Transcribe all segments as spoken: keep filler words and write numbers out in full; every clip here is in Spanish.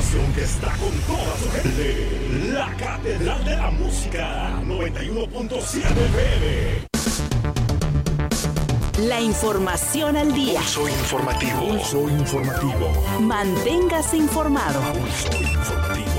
estación que está con toda su gente. La Catedral de la Música. noventa y uno punto siete F M. La información al día. Pulso informativo. Pulso informativo. Manténgase informado. Pulso informativo.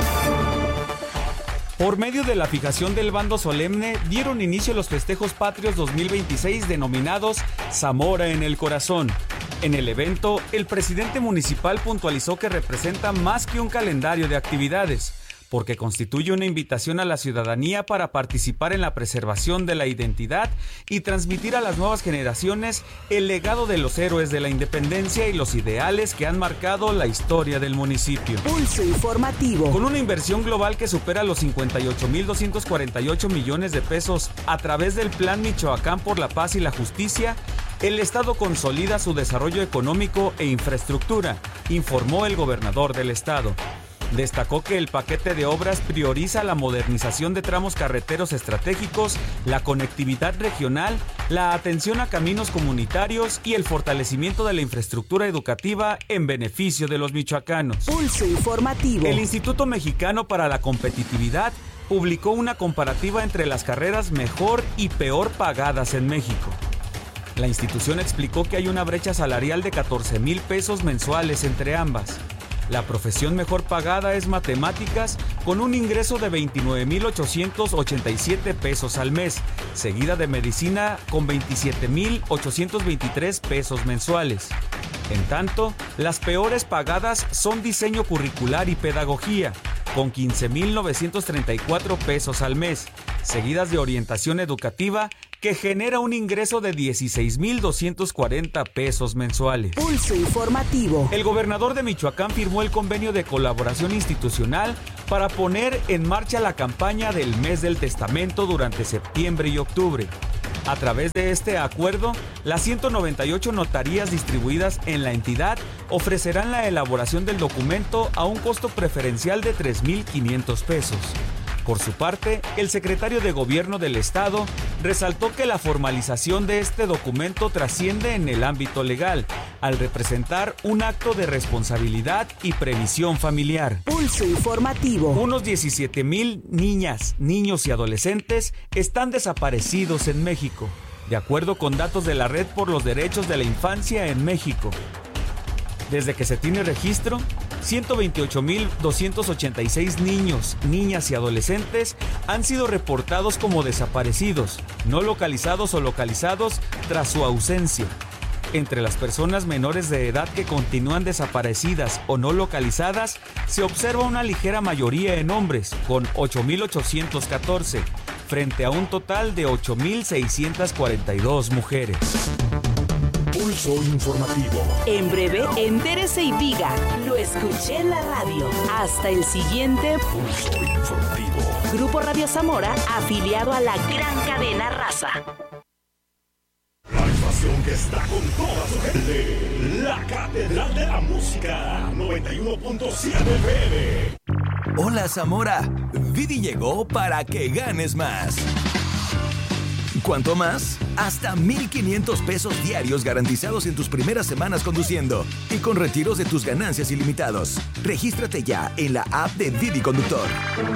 Por medio de la fijación del bando solemne, dieron inicio los festejos patrios dos mil veintiséis denominados Zamora en el Corazón. En el evento, el presidente municipal puntualizó que representa más que un calendario de actividades, porque constituye una invitación a la ciudadanía para participar en la preservación de la identidad y transmitir a las nuevas generaciones el legado de los héroes de la independencia y los ideales que han marcado la historia del municipio. Pulso informativo. Con una inversión global que supera los cincuenta y ocho mil doscientos cuarenta y ocho millones de pesos a través del Plan Michoacán por la Paz y la Justicia, el Estado consolida su desarrollo económico e infraestructura, informó el gobernador del Estado. Destacó que el paquete de obras prioriza la modernización de tramos carreteros estratégicos, la conectividad regional, la atención a caminos comunitarios y el fortalecimiento de la infraestructura educativa en beneficio de los michoacanos. Pulso informativo. El Instituto Mexicano para la Competitividad publicó una comparativa entre las carreras mejor y peor pagadas en México. La institución explicó que hay una brecha salarial de catorce mil pesos mensuales entre ambas. La profesión mejor pagada es matemáticas, con un ingreso de veintinueve mil ochocientos ochenta y siete pesos al mes, seguida de medicina con veintisiete mil ochocientos veintitrés pesos mensuales. En tanto, las peores pagadas son diseño curricular y pedagogía, con quince mil novecientos treinta y cuatro pesos al mes, seguidas de orientación educativa, que genera un ingreso de dieciséis mil doscientos cuarenta pesos mensuales. Pulso informativo. El gobernador de Michoacán firmó el convenio de colaboración institucional para poner en marcha la campaña del Mes del Testamento durante septiembre y octubre. A través de este acuerdo, las ciento noventa y ocho notarías distribuidas en la entidad ofrecerán la elaboración del documento a un costo preferencial de tres mil quinientos pesos. Por su parte, el secretario de Gobierno del Estado resaltó que la formalización de este documento trasciende en el ámbito legal, al representar un acto de responsabilidad y previsión familiar. Pulso informativo. Unos diecisiete mil niñas, niños y adolescentes están desaparecidos en México, de acuerdo con datos de la Red por los Derechos de la Infancia en México. Desde que se tiene registro, ciento veintiocho mil doscientos ochenta y seis niños, niñas y adolescentes han sido reportados como desaparecidos, no localizados o localizados tras su ausencia. Entre las personas menores de edad que continúan desaparecidas o no localizadas, se observa una ligera mayoría en hombres, con ocho mil ochocientos catorce, frente a un total de ocho mil seiscientos cuarenta y dos mujeres. Pulso informativo. En breve, entérese y diga, lo escuché en la radio. Hasta el siguiente Pulso informativo. Grupo Radio Zamora, afiliado a la gran cadena Raza. La estación que está con toda su gente. La Catedral de la Música. noventa y uno punto siete F M. Hola Zamora, Didi llegó para que ganes más. ¿Cuánto más? Hasta mil quinientos pesos diarios garantizados en tus primeras semanas conduciendo y con retiros de tus ganancias ilimitados. Regístrate ya en la app de Didi Conductor.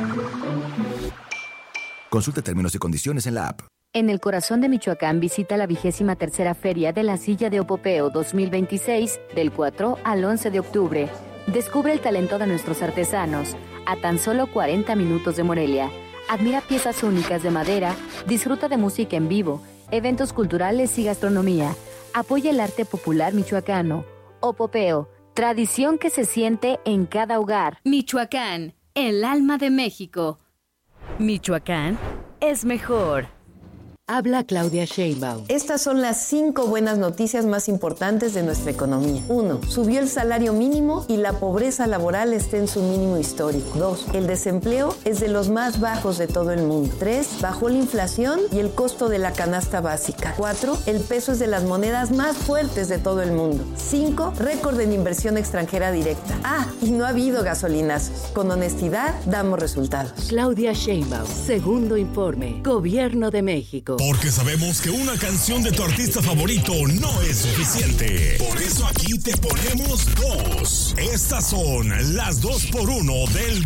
Consulta términos y condiciones en la app. En el corazón de Michoacán visita la vigésima tercera Feria de la Silla de Opopeo dos mil veintiséis del cuatro al once de octubre. Descubre el talento de nuestros artesanos a tan solo cuarenta minutos de Morelia. Admira piezas únicas de madera, disfruta de música en vivo, eventos culturales y gastronomía. Apoya el arte popular michoacano. Opopeo, tradición que se siente en cada hogar. Michoacán, el alma de México. Michoacán es mejor. Habla Claudia Sheinbaum. Estas son las cinco buenas noticias más importantes de nuestra economía. Uno, subió el salario mínimo y la pobreza laboral está en su mínimo histórico. Dos, el desempleo es de los más bajos de todo el mundo. Tres, bajó la inflación y el costo de la canasta básica. Cuatro, el peso es de las monedas más fuertes de todo el mundo. Cinco, récord en inversión extranjera directa. Ah, y no ha habido gasolinazos. Con honestidad, damos resultados. Claudia Sheinbaum, segundo informe. Gobierno de México. Porque sabemos que una canción de tu artista favorito no es suficiente. Por eso aquí te ponemos dos. Estas son las dos por uno del